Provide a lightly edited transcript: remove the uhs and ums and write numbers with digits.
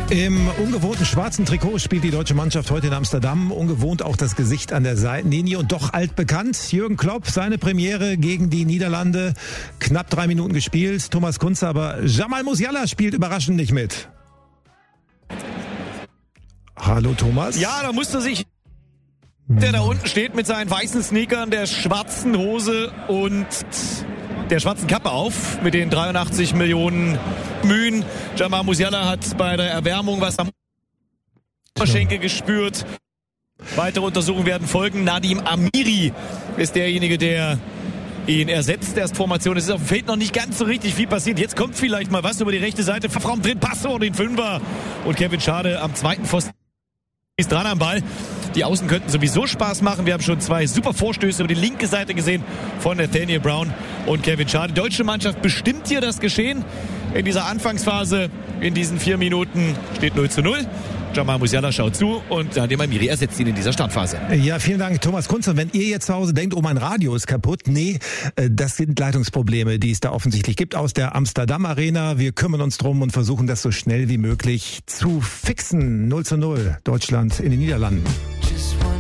Im ungewohnten schwarzen Trikot spielt die deutsche Mannschaft heute in Amsterdam. Ungewohnt auch das Gesicht an der Seitenlinie und doch altbekannt. Jürgen Klopp, seine Premiere gegen die Niederlande. Knapp 3 Minuten gespielt. Thomas Kunze, aber Jamal Musiala spielt überraschend nicht mit. Hallo Thomas. Ja, da musste sich der da unten steht mit seinen weißen Sneakern, der schwarzen Hose und der schwarzen Kappe auf mit den 83 Millionen Mühen. Jamal Musiala hat bei der Erwärmung was am Oberschenkel gespürt. Weitere Untersuchungen werden folgen. Nadim Amiri ist derjenige, der ihn ersetzt. Erstformation. Es ist auf dem Feld noch nicht ganz so richtig viel passiert. Jetzt kommt vielleicht mal was über die rechte Seite. Raum drin, Pass und den Fünfer. Und Kevin Schade am zweiten Pfosten ist dran am Ball. Die Außen könnten sowieso Spaß machen. Wir haben schon 2 super Vorstöße über die linke Seite gesehen von Nathaniel Brown und Kevin Schade. Die deutsche Mannschaft bestimmt hier das Geschehen in dieser Anfangsphase. In diesen 4 Minuten steht 0:0. Jamal Musiala schaut zu und Nadim Amiri ersetzt ihn in dieser Startphase. Ja, vielen Dank, Thomas Kunze. Und wenn ihr jetzt zu Hause denkt, oh, mein Radio ist kaputt, nee, das sind Leitungsprobleme, die es da offensichtlich gibt aus der Amsterdam Arena. Wir kümmern uns drum und versuchen das so schnell wie möglich zu fixen. 0:0, Deutschland in den Niederlanden.